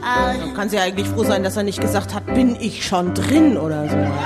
Dann kann sie ja eigentlich froh sein, dass er nicht gesagt hat, bin ich schon drin oder sowas.